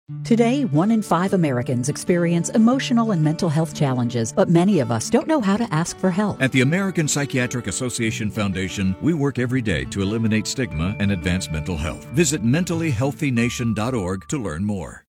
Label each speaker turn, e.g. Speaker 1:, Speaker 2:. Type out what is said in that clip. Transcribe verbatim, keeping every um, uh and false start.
Speaker 1: Today, one in five Americans experience emotional and mental health challenges, but many of us don't know how to ask for help.
Speaker 2: At the American Psychiatric Association Foundation, we work every day to eliminate stigma and advance mental health. Visit mentally healthy nation dot org to learn more.